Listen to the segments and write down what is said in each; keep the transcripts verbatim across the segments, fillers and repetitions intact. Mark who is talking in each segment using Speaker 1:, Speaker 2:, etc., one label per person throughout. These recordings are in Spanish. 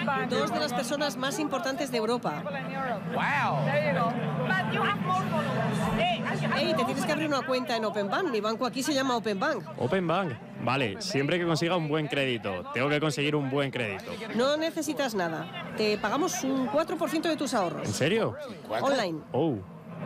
Speaker 1: Dos de las personas más importantes de Europa. Ey, te tienes que abrir una cuenta en Open Bank. Mi banco aquí se llama Open Bank.
Speaker 2: Open Bank. Vale, siempre que consiga un buen crédito. Tengo que conseguir un buen crédito.
Speaker 1: No necesitas nada. Te pagamos un cuatro por ciento de tus ahorros.
Speaker 2: ¿En serio?
Speaker 1: Online.
Speaker 2: Oh.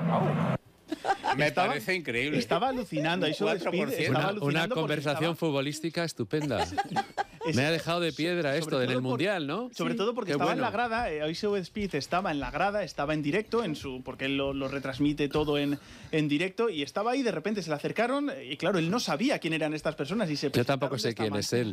Speaker 3: Me
Speaker 4: estaba,
Speaker 3: parece increíble.
Speaker 4: Estaba alucinando. Ahí sobre
Speaker 3: cuatro por ciento.
Speaker 4: estaba
Speaker 5: Una,
Speaker 4: alucinando
Speaker 5: una conversación
Speaker 4: estaba...
Speaker 5: futbolística estupenda.
Speaker 4: Es,
Speaker 5: Me ha dejado de piedra esto
Speaker 4: sobre
Speaker 5: en el
Speaker 4: todo por,
Speaker 5: Mundial, ¿no?
Speaker 4: Sobre
Speaker 5: Sí.
Speaker 4: todo porque
Speaker 5: Qué
Speaker 4: estaba
Speaker 5: bueno.
Speaker 4: en la grada, eh, Oiseo Speed estaba en la grada, estaba en directo, en su porque él lo, lo retransmite todo en, en directo, y estaba ahí, de repente se le acercaron, y claro, él no sabía quién eran estas personas. Y se
Speaker 5: Yo tampoco sé
Speaker 4: presentaron de esta
Speaker 5: quién es
Speaker 4: manera.
Speaker 5: él.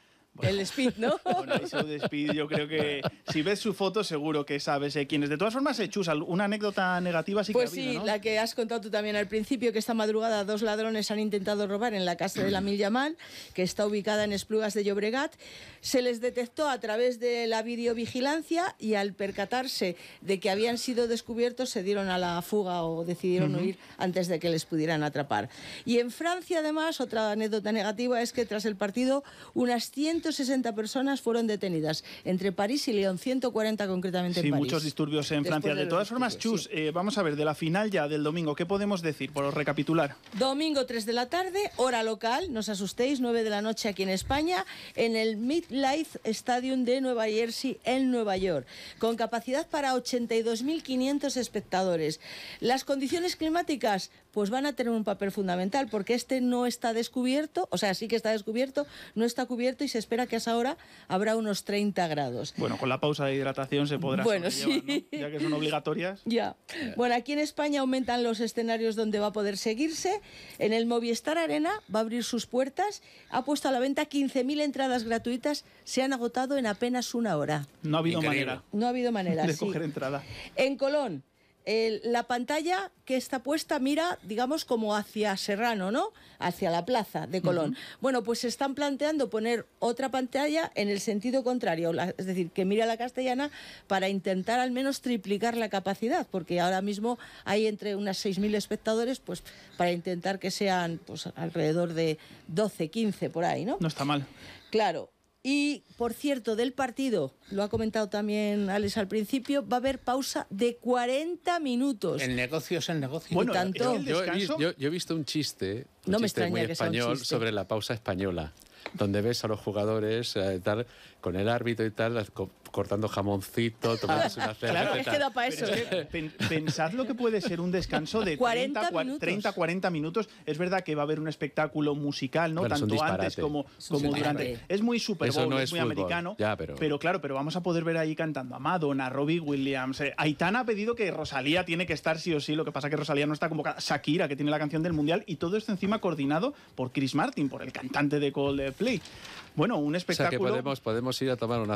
Speaker 1: El Speed, ¿no?
Speaker 4: Bueno, Oiseo Speed, yo creo que si ves su foto seguro que sabes eh, quién es. De todas formas, eh, Chus, una anécdota negativa sí
Speaker 6: Pues
Speaker 4: que ha habido,
Speaker 6: sí,
Speaker 4: ¿no?
Speaker 6: la que has contado tú también al principio, que esta madrugada dos ladrones han intentado robar en la casa de la Mil Yamal, que está ubicada en Esplugas de Llobregat. Se les detectó a través de la videovigilancia y al percatarse de que habían sido descubiertos se dieron a la fuga o decidieron
Speaker 4: Uh-huh.
Speaker 6: huir antes de que les pudieran atrapar. Y en Francia, además, otra anécdota negativa es que tras el partido unas ciento sesenta personas fueron detenidas entre París y León, ciento cuarenta concretamente
Speaker 4: Sí,
Speaker 6: en París.
Speaker 4: muchos disturbios en
Speaker 6: Después
Speaker 4: Francia.
Speaker 6: de
Speaker 4: De
Speaker 6: los
Speaker 4: todas formas,
Speaker 6: disturbios,
Speaker 4: Chus,
Speaker 6: sí.
Speaker 4: eh, vamos a ver, de la final ya del domingo, ¿qué podemos decir? Por recapitular.
Speaker 6: Domingo tres de la tarde, hora local, no os asustéis, nueve de la noche aquí en España, en el MetLife Stadium de Nueva Jersey, en Nueva York, con capacidad para ochenta y dos mil quinientos espectadores. Las condiciones climáticas pues van a tener un papel fundamental, porque este no está descubierto, o sea, sí que está descubierto, no está cubierto, y se espera que a esa hora habrá unos treinta grados.
Speaker 4: Bueno, con la pausa de hidratación se podrá
Speaker 6: Bueno,
Speaker 4: sobrellevar,
Speaker 6: sí.
Speaker 4: ¿no? Ya que son obligatorias.
Speaker 6: Ya. Bueno, aquí en España aumentan los escenarios donde va a poder seguirse. En el Movistar Arena va a abrir sus puertas. Ha puesto a la venta quince mil entradas gratuitas. Se han agotado en apenas una hora.
Speaker 4: No ha habido
Speaker 3: Increíble.
Speaker 4: manera
Speaker 6: No ha habido manera.
Speaker 4: de
Speaker 6: sí.
Speaker 4: coger entrada.
Speaker 6: En Colón, el- la pantalla que está puesta mira, digamos, como hacia Serrano, ¿no? Hacia la plaza de Colón. Uh-huh. Bueno, pues se están planteando poner otra pantalla en el sentido contrario, la, es decir, que mira a la Castellana, para intentar al menos triplicar la capacidad, porque ahora mismo hay entre unas seis mil espectadores, pues para intentar que sean pues alrededor de doce, quince por ahí, ¿no?
Speaker 4: No está mal.
Speaker 6: Claro. Y, por cierto, del partido, lo ha comentado también Alex al principio, va a haber pausa de cuarenta minutos.
Speaker 3: El negocio es el negocio.
Speaker 4: Bueno,
Speaker 6: Y tanto.
Speaker 4: el
Speaker 5: Yo, he
Speaker 4: descanso-
Speaker 5: vi- yo- yo he visto un chiste, un
Speaker 6: No me
Speaker 5: chiste
Speaker 6: extraña
Speaker 5: muy
Speaker 6: que sea un
Speaker 5: español
Speaker 6: chiste.
Speaker 5: sobre la pausa española, donde ves a los jugadores eh, tal, con el árbitro y tal, co- cortando jamoncito, tomándose una cerveza.
Speaker 4: Claro,
Speaker 5: y
Speaker 6: es
Speaker 5: tal.
Speaker 6: que da para
Speaker 4: Pero
Speaker 6: eso.
Speaker 4: es que pen- pensad lo que puede ser un descanso de
Speaker 6: cuarenta
Speaker 4: treinta, cua-
Speaker 6: minutos.
Speaker 4: treinta, cuarenta minutos. Es verdad que va a haber un espectáculo musical, ¿no?
Speaker 5: Bueno, es un
Speaker 4: Tanto
Speaker 5: disparate.
Speaker 4: antes como,
Speaker 6: Es un
Speaker 4: como
Speaker 6: disparate.
Speaker 4: durante. Es muy Super
Speaker 5: Eso
Speaker 4: Bowl,
Speaker 5: no
Speaker 4: es,
Speaker 5: es
Speaker 4: muy
Speaker 5: fútbol.
Speaker 4: americano.
Speaker 5: Ya, pero-
Speaker 4: claro, pero vamos a poder ver ahí cantando a Madonna, a Robbie Williams. Eh, Aitana ha pedido que Rosalía tiene que estar sí o sí. Lo que pasa que Rosalía no está convocada. Shakira, que tiene la canción del Mundial. Y todo esto encima coordinado por Chris Martin, por el cantante de Coldplay. Bueno, un
Speaker 5: O sea
Speaker 4: espectáculo.
Speaker 5: que podemos, podemos ir a tomar una-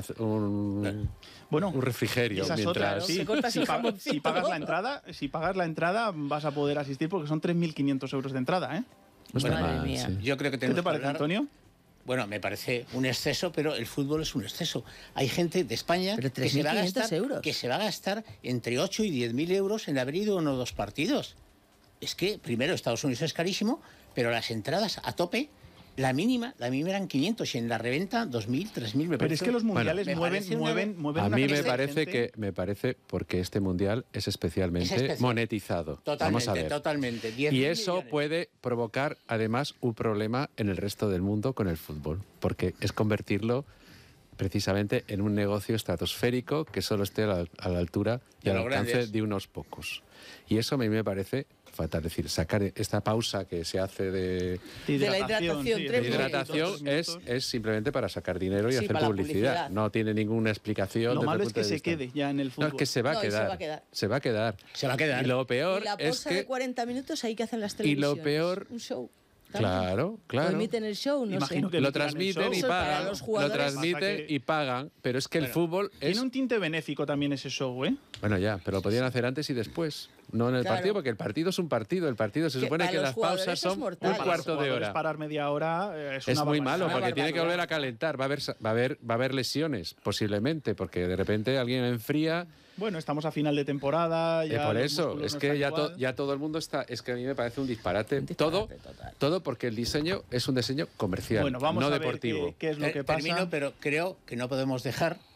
Speaker 5: un,
Speaker 4: Bueno,
Speaker 5: un refrigerio
Speaker 4: esa es
Speaker 5: mientras...
Speaker 4: otra, sí.
Speaker 6: Se corta
Speaker 4: si,
Speaker 6: ese
Speaker 4: pa-
Speaker 6: jamoncito.
Speaker 4: si pagas la entrada, si pagas la entrada vas a poder asistir, porque son tres mil quinientos euros de entrada, ¿eh?
Speaker 5: No está
Speaker 6: Madre
Speaker 5: mal,
Speaker 6: mía.
Speaker 5: sí.
Speaker 3: Yo creo que
Speaker 4: ¿Qué
Speaker 3: tenemos
Speaker 4: te
Speaker 3: que
Speaker 4: parece,
Speaker 3: hablar-
Speaker 4: Antonio?
Speaker 3: Bueno, me parece un exceso, pero el fútbol es un exceso. Hay gente de España
Speaker 6: Pero
Speaker 3: que se, va a
Speaker 6: tres mil quinientos
Speaker 3: gastar,
Speaker 6: euros.
Speaker 3: que se va a gastar entre ocho y diez mil euros en haber ido a uno o dos partidos. Es que, primero, Estados Unidos es carísimo, pero las entradas a tope, la mínima, la mínima eran quinientos y en la reventa dos mil, tres mil. Me
Speaker 4: Pero es
Speaker 3: parece-
Speaker 4: que los mundiales
Speaker 3: me
Speaker 4: mueven,
Speaker 3: parece una-
Speaker 4: mueven, mueven
Speaker 5: A
Speaker 4: una
Speaker 5: mí me
Speaker 4: cantidad de
Speaker 5: parece
Speaker 4: gente.
Speaker 5: que me parece porque este mundial es especialmente
Speaker 3: Es especial.
Speaker 5: monetizado.
Speaker 3: Totalmente,
Speaker 5: Vamos a ver.
Speaker 3: totalmente. diez
Speaker 5: Y
Speaker 3: mil
Speaker 5: eso
Speaker 3: millones.
Speaker 5: puede provocar además un problema en el resto del mundo con el fútbol, porque es convertirlo precisamente en un negocio estratosférico que solo esté a la, a la altura y
Speaker 3: De
Speaker 5: al
Speaker 3: los
Speaker 5: alcance
Speaker 3: grandes.
Speaker 5: de unos pocos. Y eso a mí me parece fatal. Es decir, sacar esta pausa que se hace de,
Speaker 4: De
Speaker 6: De la hidratación,
Speaker 4: sí,
Speaker 6: tres
Speaker 5: de
Speaker 4: tres
Speaker 6: minutos,
Speaker 5: hidratación
Speaker 4: minutos, tres
Speaker 5: es,
Speaker 4: minutos.
Speaker 5: es simplemente para sacar dinero y
Speaker 6: Sí,
Speaker 5: hacer
Speaker 6: para la
Speaker 5: publicidad.
Speaker 6: publicidad.
Speaker 5: No tiene ninguna explicación.
Speaker 4: Lo
Speaker 5: desde
Speaker 4: malo
Speaker 5: el
Speaker 4: es
Speaker 5: punto
Speaker 4: que
Speaker 5: de
Speaker 4: se
Speaker 5: vista.
Speaker 4: quede ya en el
Speaker 5: No,
Speaker 4: fútbol.
Speaker 5: es que se va,
Speaker 6: No,
Speaker 5: a
Speaker 6: y se
Speaker 5: quedar,
Speaker 6: va a quedar.
Speaker 5: Se va a quedar.
Speaker 3: Se va a quedar.
Speaker 5: Y lo peor
Speaker 6: Y la
Speaker 5: es
Speaker 6: pausa
Speaker 5: que...
Speaker 6: de cuarenta minutos ahí que hacen las
Speaker 5: Y
Speaker 6: televisiones.
Speaker 5: lo peor...
Speaker 6: Un show. también.
Speaker 5: Claro,
Speaker 6: O
Speaker 5: claro.
Speaker 6: emiten el show, no
Speaker 4: Imagino
Speaker 6: sé.
Speaker 4: que
Speaker 5: Lo
Speaker 4: emitirán el
Speaker 5: transmiten
Speaker 4: show.
Speaker 5: y
Speaker 6: Eso para
Speaker 5: pagan.
Speaker 6: los
Speaker 5: Lo
Speaker 6: jugadores.
Speaker 5: transmiten
Speaker 4: Pasa que-
Speaker 5: y pagan, pero es que el
Speaker 3: Bueno,
Speaker 5: fútbol es...
Speaker 4: Tiene un tinte benéfico también ese show, ¿eh?
Speaker 5: Bueno, ya, pero lo podían hacer antes y después. No en el
Speaker 6: Claro.
Speaker 5: partido, porque el partido es un partido. El partido se
Speaker 6: Que
Speaker 5: supone
Speaker 6: para
Speaker 5: que
Speaker 6: los
Speaker 5: las
Speaker 6: jugadores
Speaker 5: pausas
Speaker 6: es
Speaker 5: son
Speaker 6: mortal.
Speaker 5: un
Speaker 6: Para
Speaker 4: Para
Speaker 5: cuarto
Speaker 4: los
Speaker 5: de
Speaker 4: jugadores
Speaker 5: hora.
Speaker 4: parar media hora eh, es,
Speaker 5: Es
Speaker 4: una
Speaker 5: muy
Speaker 4: barbaridad.
Speaker 5: malo, porque
Speaker 6: Una
Speaker 5: tiene que
Speaker 6: barbaridad.
Speaker 5: volver a calentar. Va a haber, va a haber, va a haber lesiones, posiblemente, porque de repente alguien enfría.
Speaker 4: Bueno, estamos a final de temporada.
Speaker 5: Eh,
Speaker 4: Ya
Speaker 5: por
Speaker 4: los
Speaker 5: eso,
Speaker 4: músculos
Speaker 5: es
Speaker 4: no
Speaker 5: que
Speaker 4: están
Speaker 5: ya,
Speaker 4: igual.
Speaker 5: to- ya todo el mundo está. Es que a mí me parece un disparate.
Speaker 6: Un disparate
Speaker 5: todo,
Speaker 6: total.
Speaker 5: todo porque el diseño es un diseño comercial,
Speaker 4: Bueno, vamos
Speaker 5: no
Speaker 4: a ver
Speaker 5: deportivo.
Speaker 4: qué, qué es lo
Speaker 3: Eh,
Speaker 4: que pasa.
Speaker 3: Termino, pero creo que no podemos dejar